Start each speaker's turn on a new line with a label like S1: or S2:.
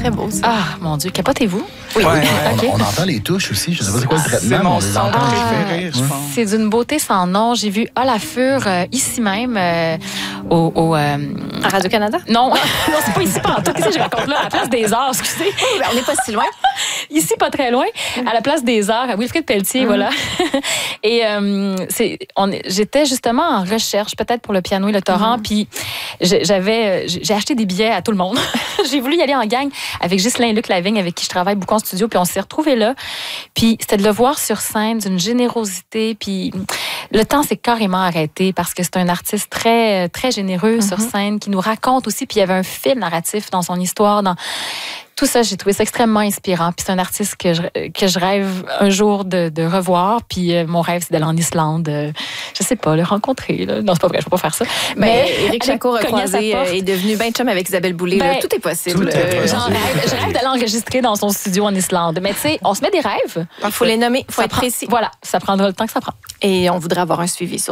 S1: très beau, ça.
S2: Ah, mon Dieu, capotez-vous?
S1: Oui.
S3: Ouais,
S2: OK.
S3: on entend les touches aussi. Je ne sais pas c'est quoi le
S4: C'est
S3: traitement, mais
S4: mon
S3: on les
S4: son
S3: entend.
S4: préféré, je pense.
S2: C'est d'une beauté sans nom. J'ai vu Olafur ici même
S1: À Radio-Canada?
S2: Non, non, c'est pas ici, pas en tout. Qu'est-ce que je raconte là? À la place des Arts, excusez.
S1: Ben, on n'est pas si loin.
S2: Ici, pas très loin, à la place des Arts, à Wilfrid Pelletier, voilà. Et j'étais justement en recherche, peut-être pour le piano et le torrent, puis j'ai acheté des billets à tout le monde. J'ai voulu y aller en gang avec Ghislain Luc Lavigne, avec qui je travaille beaucoup en studio, puis on s'est retrouvés là. Puis c'était de le voir sur scène, d'une générosité, puis le temps s'est carrément arrêté parce que c'est un artiste très, très généreux sur scène, qui nous raconte aussi, puis il y avait un fil narratif dans son histoire, dans tout ça, j'ai trouvé ça extrêmement inspirant. Puis c'est un artiste que je rêve un jour de revoir. Puis mon rêve, c'est d'aller en Islande. Je sais pas, le rencontrer. Là. Non, c'est pas vrai, je peux pas faire ça.
S1: Mais Éric
S2: Chacot-Recroisé
S1: est devenu ben chum avec Isabelle Boulay. Là. Tout est possible.
S2: Je rêve d'aller enregistrer dans son studio en Islande. Mais tu sais, on se met des rêves.
S1: Il faut les nommer, il faut être précis.
S2: Voilà, ça prendra le temps que ça prend.
S1: Et on voudrait avoir un suivi sur